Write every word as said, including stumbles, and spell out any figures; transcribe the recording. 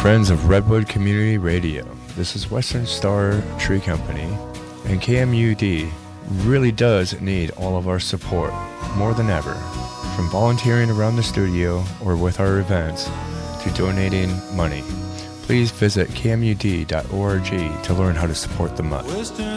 friends of Redwood Community Radio. This is Western Star Tree Company, and K M U D really does need all of our support more than ever, from volunteering around the studio or with our events to donating money. Please visit K M U D dot org to learn how to support the M U D.